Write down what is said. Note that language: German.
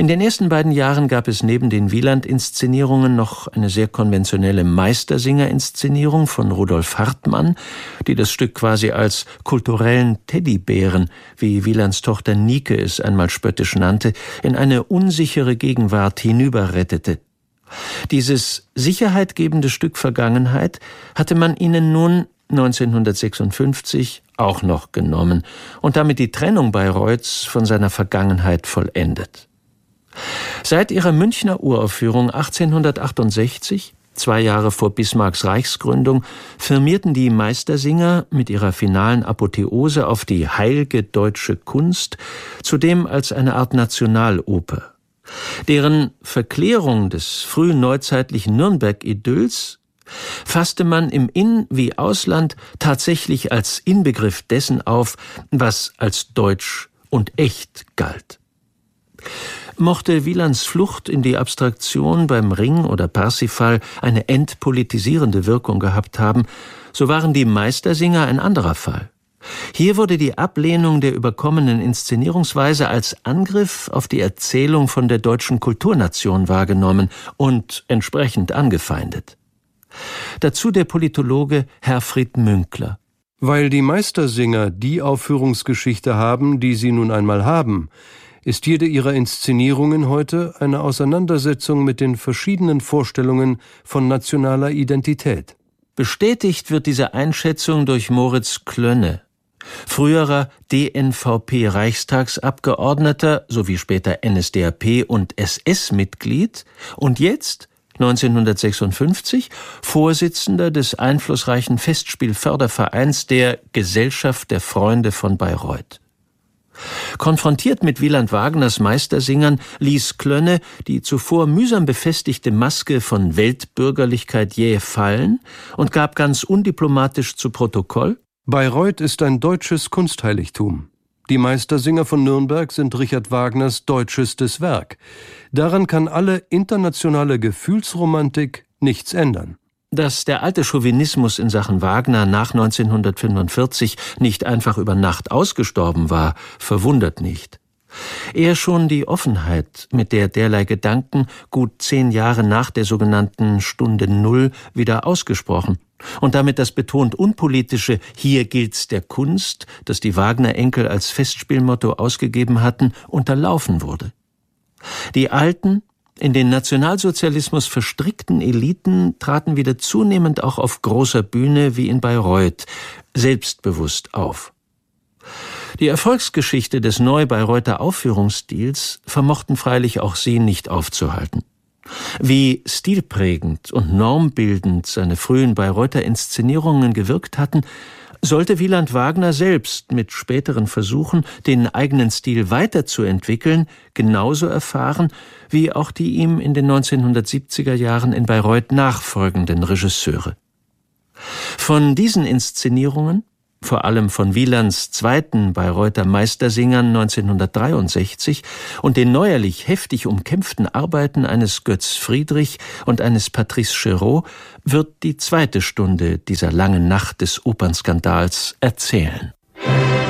In den ersten beiden Jahren gab es neben den Wieland-Inszenierungen noch eine sehr konventionelle Meistersinger-Inszenierung von Rudolf Hartmann, die das Stück quasi als kulturellen Teddybären, wie Wielands Tochter Nike es einmal spöttisch nannte, in eine unsichere Gegenwart hinüberrettete. Dieses sicherheitgebende Stück Vergangenheit hatte man ihnen nun 1956 auch noch genommen und damit die Trennung Bayreuths von seiner Vergangenheit vollendet. Seit ihrer Münchner Uraufführung 1868, 2 Jahre vor Bismarcks Reichsgründung, firmierten die Meistersinger mit ihrer finalen Apotheose auf die heilge deutsche Kunst, zudem als eine Art Nationaloper. Deren Verklärung des frühen neuzeitlichen Nürnberg-Idylls fasste man im In- wie Ausland tatsächlich als Inbegriff dessen auf, was als deutsch und echt galt. Mochte Wielands Flucht in die Abstraktion beim Ring oder Parsifal eine entpolitisierende Wirkung gehabt haben, so waren die Meistersinger ein anderer Fall. Hier wurde die Ablehnung der überkommenen Inszenierungsweise als Angriff auf die Erzählung von der deutschen Kulturnation wahrgenommen und entsprechend angefeindet. Dazu der Politologe Herfried Münkler. Weil die Meistersinger die Aufführungsgeschichte haben, die sie nun einmal haben, ist jede ihrer Inszenierungen heute eine Auseinandersetzung mit den verschiedenen Vorstellungen von nationaler Identität. Bestätigt wird diese Einschätzung durch Moritz Klönne, früherer DNVP-Reichstagsabgeordneter sowie später NSDAP- und SS-Mitglied und jetzt 1956 Vorsitzender des einflussreichen Festspielfördervereins der Gesellschaft der Freunde von Bayreuth. Konfrontiert mit Wieland Wagners Meistersingern ließ Klönne die zuvor mühsam befestigte Maske von Weltbürgerlichkeit jäh fallen und gab ganz undiplomatisch zu Protokoll: Bayreuth ist ein deutsches Kunstheiligtum. Die Meistersinger von Nürnberg sind Richard Wagners deutschestes Werk. Daran kann alle internationale Gefühlsromantik nichts ändern. Dass der alte Chauvinismus in Sachen Wagner nach 1945 nicht einfach über Nacht ausgestorben war, verwundert nicht. Eher schon die Offenheit, mit der derlei Gedanken gut 10 Jahre nach der sogenannten Stunde Null wieder ausgesprochen und damit das betont unpolitische »Hier gilt's der Kunst«, das die Wagner-Enkel als Festspielmotto ausgegeben hatten, unterlaufen wurde. Die alten, in den Nationalsozialismus verstrickten Eliten traten wieder zunehmend auch auf großer Bühne wie in Bayreuth selbstbewusst auf. Die Erfolgsgeschichte des Neu-Bayreuther Aufführungsstils vermochten freilich auch sie nicht aufzuhalten. Wie stilprägend und normbildend seine frühen Bayreuther Inszenierungen gewirkt hatten, sollte Wieland Wagner selbst mit späteren Versuchen, den eigenen Stil weiterzuentwickeln, genauso erfahren wie auch die ihm in den 1970er Jahren in Bayreuth nachfolgenden Regisseure. Von diesen Inszenierungen, vor allem von Wielands zweiten Bayreuther Meistersingern 1963 und den neuerlich heftig umkämpften Arbeiten eines Götz Friedrich und eines Patrice Chéreau, wird die zweite Stunde dieser langen Nacht des Opernskandals erzählen.